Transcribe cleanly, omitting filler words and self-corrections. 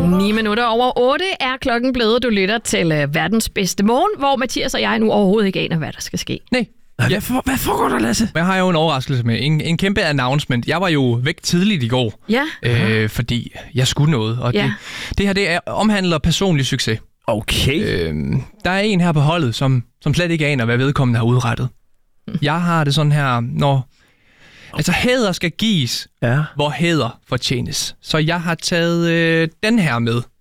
8 er klokken blevet. Du lytter til verdens bedste morgen, hvor Mathias og jeg nu overhovedet ikke aner, hvad der skal ske. Nej. Hvad foregår der, Lasse? Jeg har jo en overraskelse med. En kæmpe announcement. Jeg var jo væk tidligt i går, fordi jeg skulle noget. Og det her omhandler personlig succes. Okay. Der er en her på holdet, som slet ikke aner, hvad vedkommende har udrettet. Jeg har det sådan her, når... Altså, hæder skal gives, hvor hæder fortjenes. Så jeg har taget den her med.